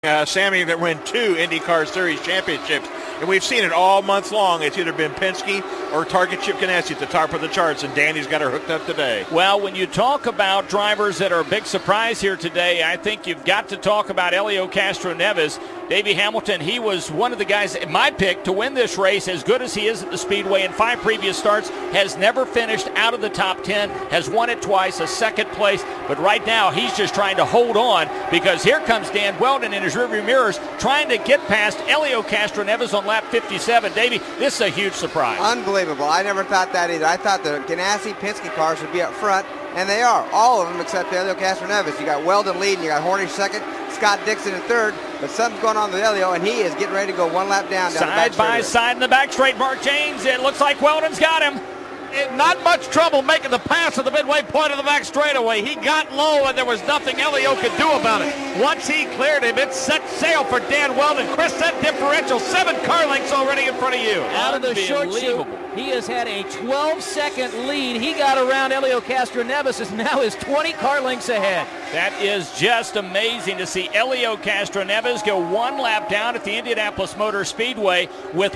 Sammy, that win 2 IndyCar Series championships. And we've seen it all month long. It's either been Penske or Target Chip Ganassi at the top of the charts, and Danny's got her hooked up today. Well, when you talk about drivers that are a big surprise here today, I think you've got to talk about Helio Castroneves. Davey Hamilton, he was one of the guys, my pick, to win this race. As good as he is at the Speedway in 5 previous starts, has never finished out of the top 10, has won it twice, a second place. But right now, he's just trying to hold on because here comes Dan Wheldon in his rearview mirrors trying to get past Helio Castroneves on lap 57. Davey, this is a huge surprise. Unbelievable. I never thought that either. I thought the Ganassi Penske cars would be up front, and they are. All of them except Helio Castroneves. You got Wheldon leading, you got Hornish second, Scott Dixon in third, but something's going on with Helio, and he is getting ready to go one lap down the back straight. Side by side in the back straight, Mark James. It looks like Wheldon's got him. Not much trouble making the pass at the midway point of the back straightaway. He got low, and there was nothing Helio could do about it. Once he cleared him, it set sail for Dan Wheldon. Chris, that differential, 7 car lengths already in front of you. Out of the short shoot, he has had a 12-second lead. He got around Helio Castroneves, is now his 20 car lengths ahead. That is just amazing to see Helio Castroneves go 1 lap down at the Indianapolis Motor Speedway with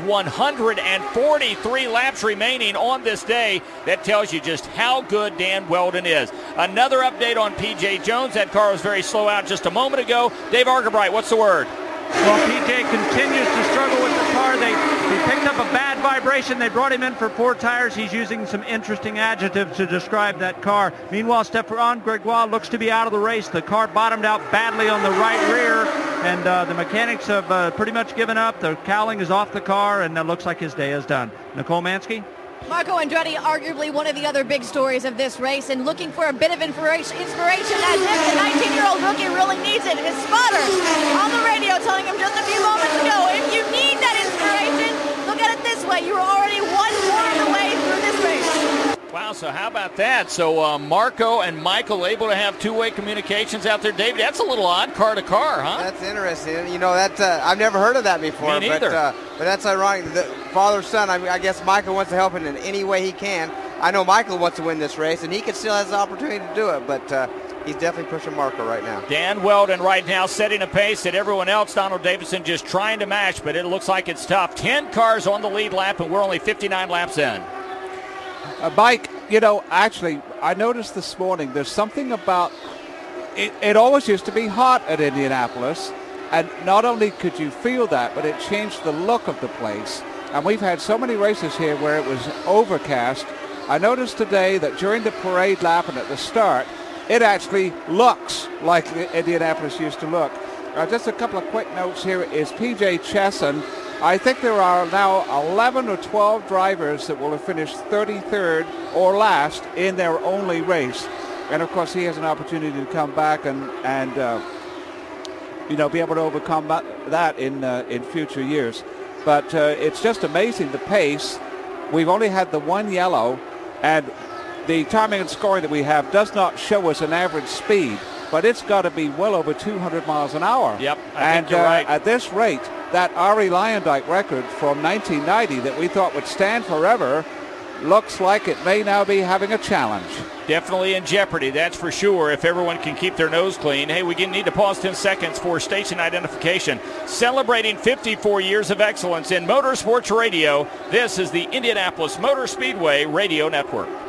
143 laps remaining on this day. That tells you just how good Dan Wheldon is. Another update on P.J. Jones. That car was very slow out just a moment ago. Dave Argabright, what's the word? Well, P.J. continues to struggle with the car. He picked up a bad vibration. They brought him in for 4 tires. He's using some interesting adjectives to describe that car. Meanwhile, Stephane Gregoire looks to be out of the race. The car bottomed out badly on the right rear, and the mechanics have pretty much given up. The cowling is off the car, and it looks like his day is done. Nicole Mansky? Marco Andretti, arguably one of the other big stories of this race, and looking for a bit of inspiration as if the 19-year-old rookie really needs it. His spotter on the radio telling him just a few moments ago, if you need that inspiration, look at it this way. You are already 1 corner of the way through this race. Wow, so how about that? So Marco and Michael able to have 2-way communications out there. David, that's a little odd, car to car, huh? That's interesting. You know, that's I've never heard of that before. Me neither. But that's ironic. The father-son, I guess Michael wants to help him in any way he can. I know Michael wants to win this race, and he still has the opportunity to do it, but he's definitely pushing Marco right now. Dan Wheldon right now setting a pace that everyone else, Donald Davidson, just trying to match, but it looks like it's tough. 10 cars on the lead lap, and we're only 59 laps in. Mike, you know, actually, I noticed this morning there's something about it always used to be hot at Indianapolis, and not only could you feel that, but it changed the look of the place. And we've had so many races here where it was overcast. I noticed today that during the parade lap and at the start, it actually looks like Indianapolis used to look. Just a couple of quick notes here is P.J. Chesson. I think there are now 11 or 12 drivers that will have finished 33rd or last in their only race. And, of course, he has an opportunity to come back and you know, be able to overcome that in future years. But it's just amazing, the pace. We've only had the 1 yellow, and the timing and scoring that we have does not show us an average speed, but it's got to be well over 200 miles an hour. Yep, I think you're right. At this rate, that Arie Luyendyk record from 1990 that we thought would stand forever looks like it may now be having a challenge. Definitely in jeopardy, that's for sure, if everyone can keep their nose clean. Hey, we need to pause 10 seconds for station identification. Celebrating 54 years of excellence in motorsports radio, this is the Indianapolis Motor Speedway Radio Network.